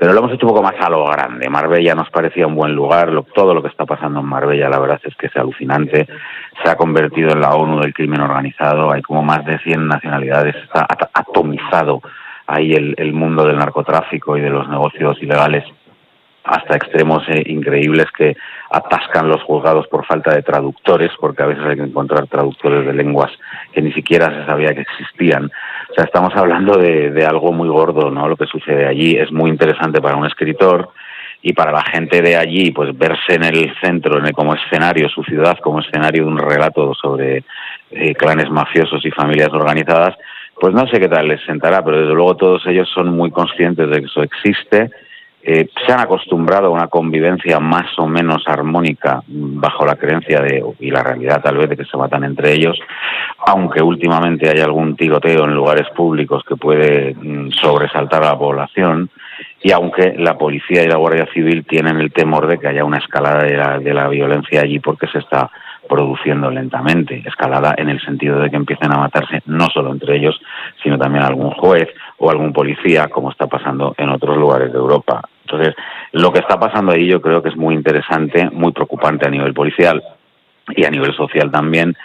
pero lo hemos hecho un poco más a lo grande. Marbella nos parecía un buen lugar, todo lo que está pasando en Marbella, la verdad es que es alucinante. Se ha convertido en la ONU del crimen organizado, hay como más de 100 nacionalidades, está atomizado ahí el mundo del narcotráfico y de los negocios ilegales hasta extremos increíbles que atascan los juzgados por falta de traductores, porque a veces hay que encontrar traductores de lenguas que ni siquiera se sabía que existían. O sea, estamos hablando de algo muy gordo, ¿no? Lo que sucede allí es muy interesante para un escritor y para la gente de allí, pues verse en el centro, como escenario, su ciudad como escenario de un relato sobre clanes mafiosos y familias organizadas, pues no sé qué tal les sentará, pero desde luego todos ellos son muy conscientes de que eso existe. Se han acostumbrado a una convivencia más o menos armónica bajo la creencia y la realidad tal vez de que se matan entre ellos, aunque últimamente hay algún tiroteo en lugares públicos que puede sobresaltar a la población, y aunque la policía y la Guardia Civil tienen el temor de que haya una escalada de la violencia allí porque se está produciendo lentamente, escalada en el sentido de que empiecen a matarse no solo entre ellos, sino también algún juez o algún policía, como está pasando en otros lugares de Europa. Entonces, lo que está pasando ahí yo creo que es muy interesante, muy preocupante a nivel policial y a nivel social también,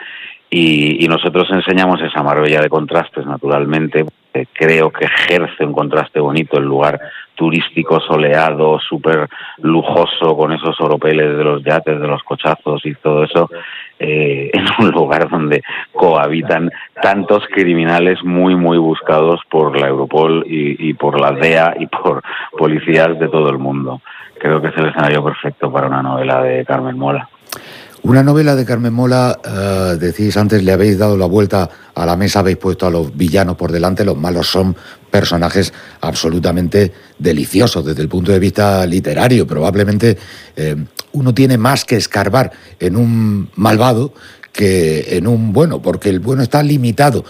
y nosotros enseñamos esa Marbella de contrastes, naturalmente. Creo que ejerce un contraste bonito el lugar turístico, soleado, súper lujoso, con esos oropeles de los yates, de los cochazos y todo eso, en un lugar donde cohabitan tantos criminales muy, muy buscados por la Europol y por la DEA y por policías de todo el mundo. Creo que es el escenario perfecto para una novela de Carmen Mola. Una novela de Carmen Mola, decís antes, le habéis dado la vuelta a la mesa, habéis puesto a los villanos por delante, los malos son personajes absolutamente deliciosos desde el punto de vista literario. Probablemente uno tiene más que escarbar en un malvado que en un bueno, porque el bueno está limitado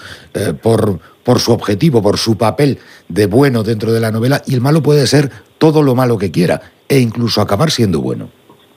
por su objetivo, por su papel de bueno dentro de la novela, y el malo puede ser todo lo malo que quiera e incluso acabar siendo bueno.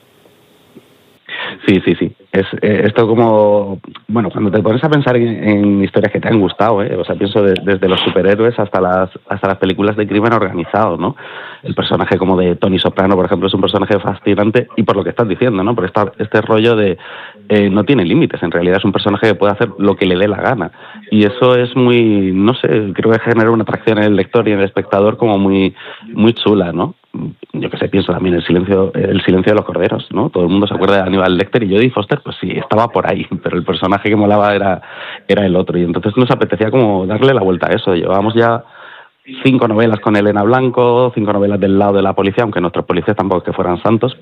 Sí. Es esto como, bueno, cuando te pones a pensar en historias que te han gustado, o sea, pienso desde los superhéroes hasta las películas de crimen organizado, ¿no? El personaje como de Tony Soprano, por ejemplo, es un personaje fascinante, y por lo que estás diciendo, ¿no? Por este rollo de no tiene límites, en realidad es un personaje que puede hacer lo que le dé la gana, y eso es muy, no sé, creo que genera una atracción en el lector y en el espectador como muy, muy chula, ¿no? Yo que sé, pienso también el silencio de los corderos, ¿no? Todo el mundo se acuerda de Aníbal Lecter, y Jodie Foster, pues sí, estaba por ahí, pero el personaje que molaba era el otro, y entonces nos apetecía como darle la vuelta a eso. Llevábamos ya 5 novelas con Elena Blanco, 5 novelas del lado de la policía, aunque nuestros policías tampoco es que fueran santos,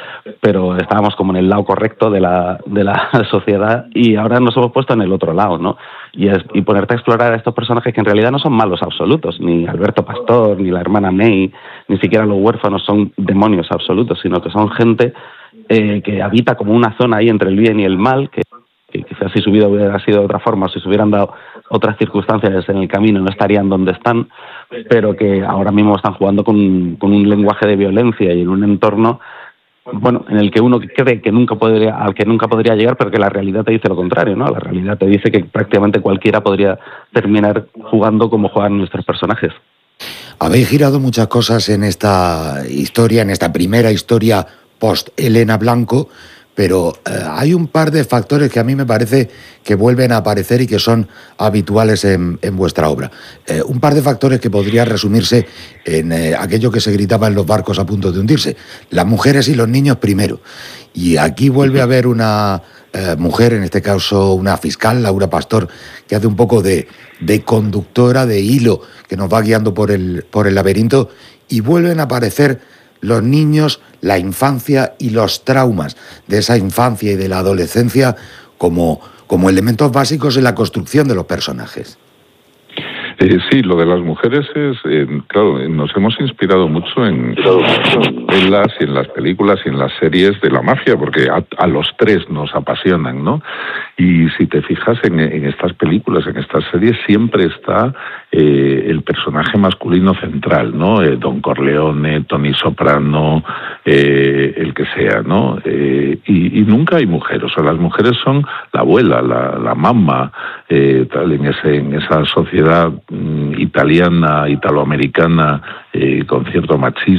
pero estábamos como en el lado correcto de la sociedad, y ahora nos hemos puesto en el otro lado, ¿no? Y ponerte a explorar a estos personajes que en realidad no son malos absolutos, ni Alberto Pastor, ni la hermana May, ni siquiera los huérfanos son demonios absolutos, sino que son gente que habita como una zona ahí entre el bien y el mal, que quizás si su vida hubiera sido de otra forma, si se hubieran dado otras circunstancias en el camino, no estarían donde están, pero que ahora mismo están jugando con un lenguaje de violencia y en un entorno, bueno, en el que uno cree que al que nunca podría llegar, pero que la realidad te dice lo contrario, ¿no? La realidad te dice que prácticamente cualquiera podría terminar jugando como juegan nuestros personajes. Habéis girado muchas cosas en esta historia, en esta primera historia post-Elena Blanco, pero hay un par de factores que a mí me parece que vuelven a aparecer y que son habituales en vuestra obra. Un par de factores que podría resumirse en aquello que se gritaba en los barcos a punto de hundirse: las mujeres y los niños primero. Y aquí vuelve a haber una mujer, en este caso una fiscal, Laura Pastor, que hace un poco de conductora, de hilo, que nos va guiando por el laberinto, y vuelven a aparecer los niños, la infancia y los traumas de esa infancia y de la adolescencia como elementos básicos en la construcción de los personajes. Sí, lo de las mujeres es, claro, nos hemos inspirado mucho en las y en las películas y en las series de la mafia, porque a los tres nos apasionan, ¿no? Y si te fijas en estas películas, en estas series, siempre está el personaje masculino central, ¿no? Don Corleone, Tony Soprano, el que sea, ¿no? Y nunca hay mujeres, o sea, las mujeres son la abuela, la mamá, tal, en esa sociedad italiana, italoamericana, con cierto machismo,